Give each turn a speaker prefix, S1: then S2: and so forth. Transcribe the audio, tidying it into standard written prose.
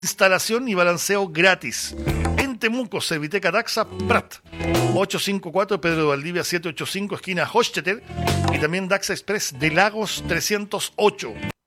S1: Instalación y balanceo gratis. En Temuco, Serviteca Daxa Prat. 854 Pedro de Valdivia 785, esquina Hochstetter. Y también Daxa Express de Lagos 308.